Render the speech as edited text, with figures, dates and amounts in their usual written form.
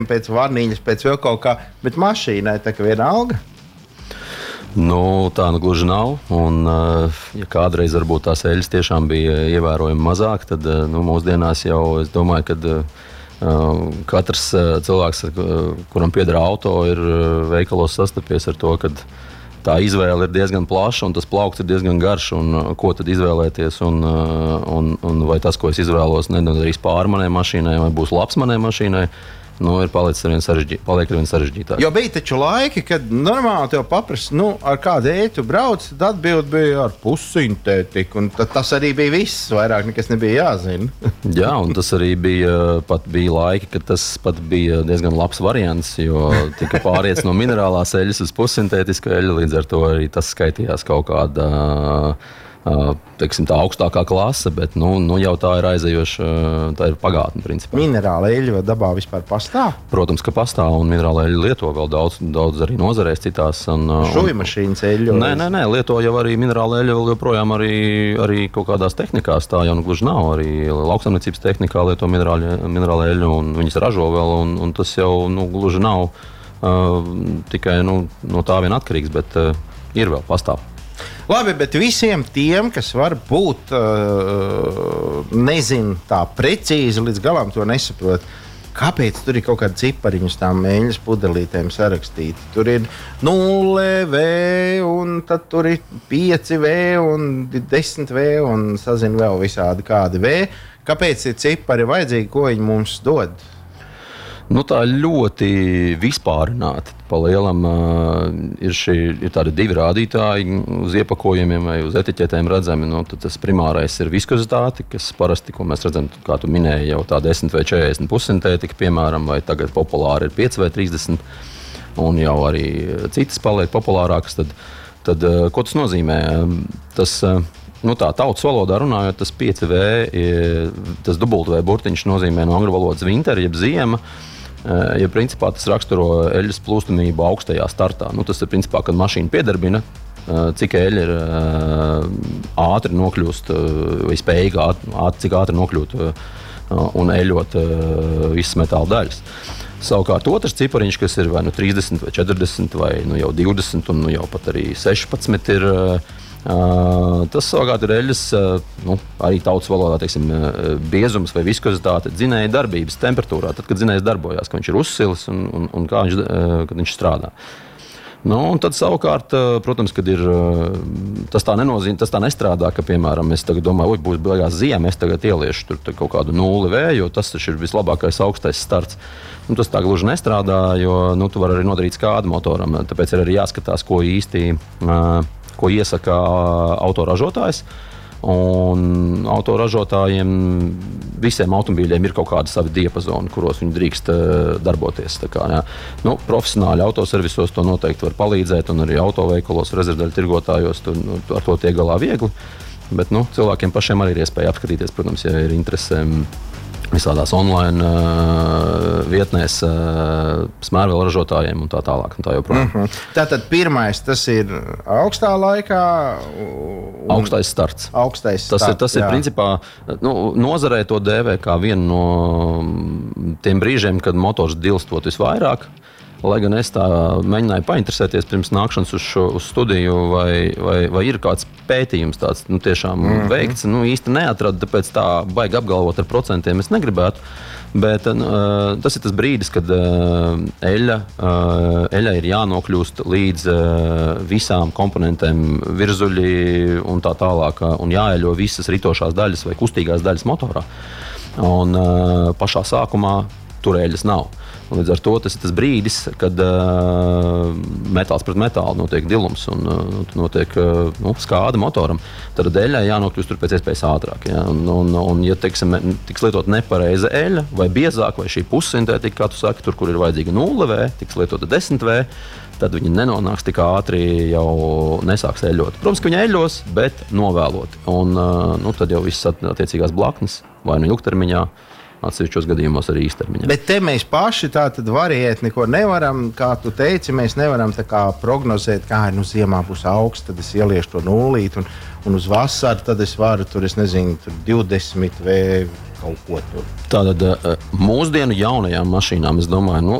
pēc varnīņas, pēc vēl kaut kā, bet mašīnai tā kā vienalga. Nu, tā nu gluži nav. Un, ja kādreiz varbūt tās eļļas tiešām bija ievērojami mazāk, tad mūsdienās jau es domāju, ka katrs cilvēks, kuram pieder auto, ir veikalos sastapies ar to, ka tā izvēle ir diezgan plaša un tas plaukts ir diezgan garš. Ko tad izvēlēties? Un vai tas, ko es izvēlos, nedarīs pāri manai mašīnai vai būs labs manai mašīnai? Ir paliek ar vien sarežģītāk. Jo bija taču laiki, kad normāli tev paprasa, ar kādu eļļu tu brauc, tad atbild bija ar pussintētiku. Tas arī bija viss, vairāk nekas nebija jāzina. Jā, un tas arī bija laiki, kad tas pat bija diezgan labs variants, jo tika pāriets no minerālās eļļas uz pussintētisku eļļu, līdz ar to arī tas skaitījās kaut kāda teiksim, tā augstākā klase, bet jau tā ir aizejoša, tā ir pagātne principā. Minerāla eļļa dabā vispār pastāv? Protams, ka pastāv, un minerāla eļļa lieto vēl daudz arī nozarēs citās. Šujmašīnas eļļu? Nē, lieto jau arī minerāla eļļa vēl joprojām arī kaut kādās tehnikās, tā jau gluži nav. Arī lauksaimniecības tehnikā lieto minerāla eļļu, un viņas ražo vēl, un tas jau gluži nav tikai no tā vien atkarīgs, bet ir vēl pastāv. Labi, bet visiem tiem, kas varbūt nezin tā precīzi līdz galam to nesaprot, kāpēc tur ir kaut kādi cipariņi uz tām eļļas pudelītēm sarakstīti? Tur ir 0V, un tad tur ir 5V un 10V un sazin vēl visādi kādi V. Kāpēc ir cipari vajadzīgi, ko viņi mums dod? Tā ļoti vispārināti. Pa lielam ir tādi divi rādītāji uz iepakojumiem vai uz etiķetēm redzami. Tas primārais ir viskozitāte, kas parasti, ko mēs redzam, kā tu minēji, jau tā 10 vai 40 pussintētika, piemēram, vai tagad populāri ir 5 vai 30, un jau arī citas paliek populārākas. Tad ko tas nozīmē? Tā tautas valodā runājot, tas 5V, tas dubultv burtiņš nozīmē no angļu valodas winter, jeb ziema. Ja principā tas raksturo eļļas plūstamību augstajā startā. Tas ir principā, kad mašīna piedarbina, cik eļļa ir ātri nokļūst vai spējīga cik ātri nokļūt un eļļot visas metāla daļas. Savukārt otrs cipariņš, kas ir vai 30 vai 40 vai jau 20 un jau pat arī 16 ir tas savukārt ir eļļas, arī tautas valodā, teiksim, biezums vai viskozitāte dzinēja darbības temperatūrā, tad, kad dzinējs darbojās, ka viņš ir uzsilis un kā kad viņš strādā. Un tad savukārt, protams, kad ir, tas tā nestrādā, ka, piemēram, es tagad domāju, būs beigās ziema, es tagad ieliešu tur kaut kādu 0V, jo tas taču ir vislabākais augstais starts. Tas tā gluži nestrādā, jo tu vari arī nodarīt skādi motoram, tāpēc ir arī jāskatās, ko iesaka autoražotājs. Un autoražotājiem visiem automobīļiem ir kaut kādi savi diapazoni, kuros viņi drīkst darboties. Profesionāļi autoservisos to noteikti var palīdzēt, un arī autoveikalos, rezervdaļu tirgotājos ar to tiek galā viegli. Bet cilvēkiem pašiem arī ir iespēja apskatīties, protams, ja ir interese visādās online vietnēs, smērvēl ražotājiem un tā tālāk. Un tā joprojām. Tātad pirmais, tas ir augstā laikā? Augstais starts. Tas ir principā, nozarē to dēvē kā vienu no tiem brīžiem, kad motors dilstot visvairāk. Lai gan es tā mēģināju painteresēties pirms nākšanas uz studiju, vai ir kāds pētījums tāds tiešām veikts. Īsti neatradu, tāpēc tā baigi apgalvot ar procentiem es negribētu. Bet tas ir tas brīdis, kad eļļa ir jānokļūst līdz visām komponentēm, virzuļi un tā tālāk, un jāeļo visas ritošās daļas vai kustīgās daļas motorā. Un pašā sākumā tur eļļas nav. Līdz ar to tas ir tas brīdis, kad metāls pret metālu notiek dilums un notiek skāde motoram. Tad eļļai jānokļūst tur pēc iespējas ātrāk. Ja? Un ja teiksim, tiks lietot nepareiza eļļa vai biezāk, vai šī pussintētika, kā tu saki, tur, kur ir vajadzīga 0V, tiks lietota 10V, tad viņi nenonāks tik ātri, jau nesāks eļļot. Protams, ka viņi eļļos, bet novēloti. Un tad jau viss attiecīgās blaknes, vai ilgtermiņā, atsevišķos gadījumos arī īstermiņā. Bet te mēs paši tātad variēt neko nevaram, kā tu teici, mēs nevaram tā kā prognozēt, kā ziemā būs augsts, tad es ieliešu to nulīt, un uz vasaru tad es varu tur, es nezinu, tur 20 vai kaut ko tur. Tātad mūsdienu jaunajām mašīnām, es domāju,